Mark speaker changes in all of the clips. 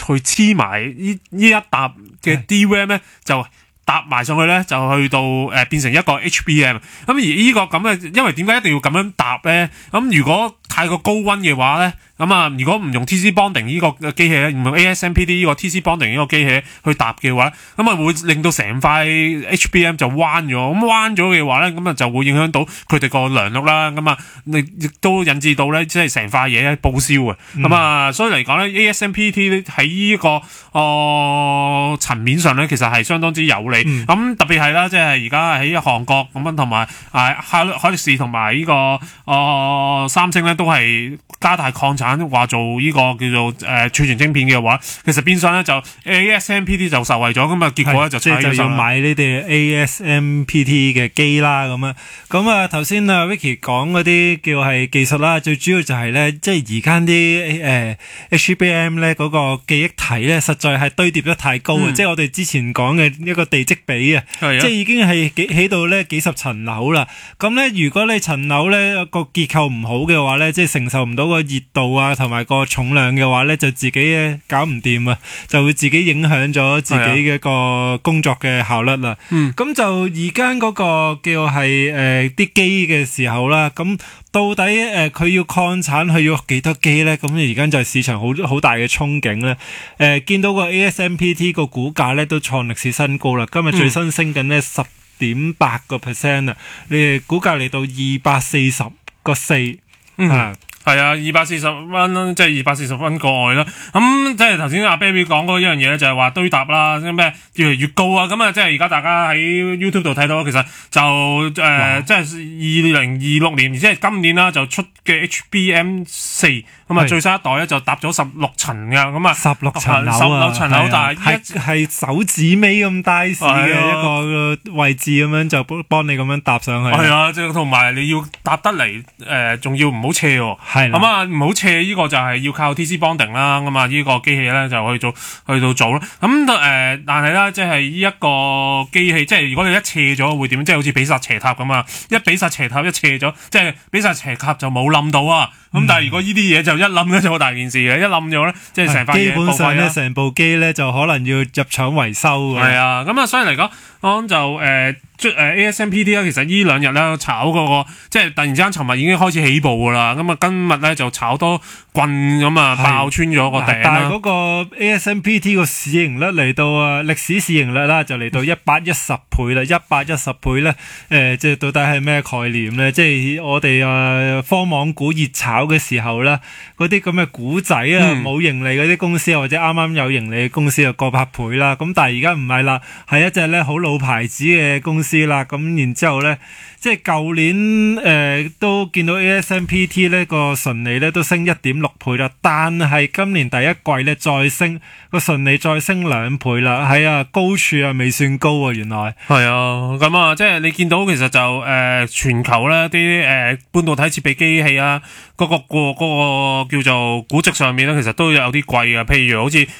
Speaker 1: 去黐埋呢一沓嘅 DRAM 咧就搭埋上去咧，就去到變成一個 HBM。咁而呢個咁嘅，因為點解一定要咁樣搭咧？咁如果太過高溫嘅話咧，咁啊，如果唔用 TC bonding 呢個機器咧，唔用 ASMPT 呢個 TC bonding 呢個機器去搭嘅話，咁啊會令到成塊 HBM 就彎咗。咁彎咗嘅話咧，咁啊就會影響到佢哋個良率啦。咁啊，亦都引致到咧，即係成塊嘢咧報銷嘅。咁啊，所以嚟講咧 ，ASMPT 喺呢個層面上咧，其實係相當之有利。咁特別係啦，即係而家喺韓國咁樣，同埋海力士同埋呢個三星咧，都係加大擴產。話做呢個叫做儲存晶片嘅話，其實變相咧就 ASMPT 就受惠咗，咁啊結果咧就
Speaker 2: 要買呢啲 ASMPT 嘅機啦，咁啊頭先啊 Vicky 講嗰啲叫係技術啦，最主要就係咧，即係而家啲HBM 咧嗰個記憶體咧，實在係堆疊得太高啊！即係我哋之前講嘅一個地積比啊，即係已經係起到咧幾十層樓啦。咁咧如果你層樓咧個結構唔好嘅話咧，即係承受唔到個熱度啊，同埋個重量嘅話咧，就自己搞唔掂啊，就會自己影響咗自己嘅一個工作嘅效率啦。咁就而家嗰個叫係啲機嘅時候啦，咁到底佢要擴產，佢要幾多機咧？咁而家就係市場好大嘅憧憬咧。見到個 ASMPT 個股價咧都創歷史新高啦，今日最新升緊咧10.8% 啊，你哋股價嚟到240.4啊。
Speaker 1: 係啊，240蚊，即係240蚊個外啦。咁即係頭先阿 Baby 講嗰一樣嘢咧，就係話堆搭啦，咩越嚟越高啊。咁啊，即係而家大家喺 YouTube 度睇到，其實就即係2026年，即係今年啦，就出嘅 HBM4。咁啊，最新一代咧就搭咗16層噶，咁啊
Speaker 2: 16層樓啊
Speaker 1: ，16層樓，但
Speaker 2: 係手指尾咁大細嘅一個位置咁樣，就幫你咁樣搭上去。
Speaker 1: 係啊，即係同埋你要搭得嚟，仲要唔好斜喎。係咁啊，唔好斜，呢個就係要靠 TC bonding 啦。咁啊，呢個機器咧就去到做啦。咁但係咧，即係呢一個機器，即係如果你一斜咗會點？即係好似比薩斜塔咁啊！一比薩斜塔一斜咗，即係比薩斜塔就冇冧到啊！咁但係如果呢啲嘢就一冧咧就好大件事嘅，一冧咗咧即係成塊嘢
Speaker 2: 基本上咧成部機咧就可能要入廠維修嘅。
Speaker 1: 係啊，咁啊，所以嚟講，我諗就ASMPT 咧，其實呢兩日咧炒嗰個，即係突然之間尋日已經開始起步噶啦，咁啊今日咧就炒多棍咁啊爆穿咗個頂啦。
Speaker 2: 但係嗰個 ASMPT 個市盈率嚟到歷史市盈率啦，就嚟到110倍啦，110倍咧，即係到底係咩概念咧？即係我哋科網股熱炒嘅時候咧，嗰啲咁嘅股仔啊，冇盈利嗰啲公司或者啱啱有盈利嘅公司就過百倍啦。咁但係而家唔係啦，係一隻咧好老牌子嘅公司啦。咁然之後咧，即係舊年都見到 ASMPT 呢個純利咧都升1.6倍啦，但係今年第一季咧再升個純利再升2倍啦。係啊，高處啊未算高啊，原來
Speaker 1: 係啊。咁啊，即係你見到其實就全球咧啲半導體設備機器啊，嗰個叫做估值上面咧，其實都有啲貴嘅。譬如好似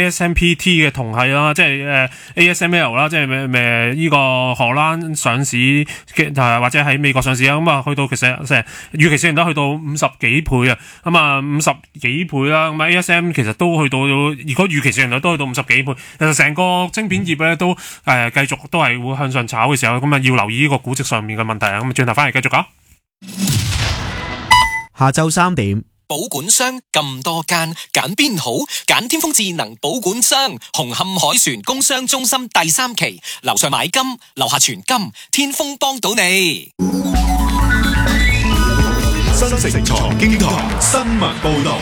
Speaker 1: ASMPT 嘅同系啦，即係ASML 啦，即係呢個荷蘭上市嘅，或者喺美國上市啊，咁啊去到其實成預期市盈率去到50幾倍啊，咁啊50幾倍啦，咁啊 ASM 其實都去到，如果預期市盈率都去到50幾倍，其實成個晶片業咧都繼續都係會向上炒嘅時候，咁啊要留意呢個估值上面嘅問題啊。咁啊轉頭翻嚟繼續講。
Speaker 3: 下晝3點，
Speaker 4: 保管商咁多間，揀邊好？揀天風智能保管商，紅磡海船工商中心第3期，樓上買金，樓下存金，天風幫到你。
Speaker 5: 新城財經台新聞報道。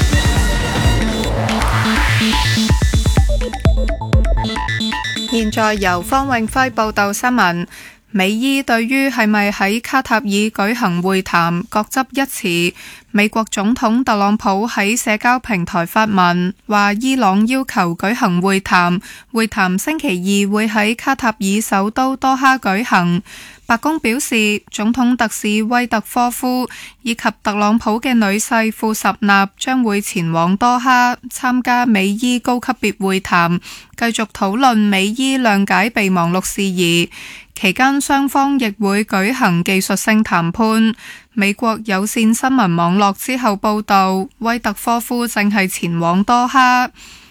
Speaker 6: 現在由方永輝報道新聞。美伊對於係咪喺卡塔爾舉行會談各執一詞。美國總統特朗普喺社交平台發文，話伊朗要求舉行會談，會談星期2會喺卡塔爾首都多哈舉行。白宮表示，總統特使威特科夫以及特朗普嘅女婿庫什納將會前往多哈參加美伊高級別會談，繼續討論美伊諒解備忘錄事宜。期間雙方亦會舉行技術性談判。美國有線新聞網絡之後報道，威特科夫正係前往多哈。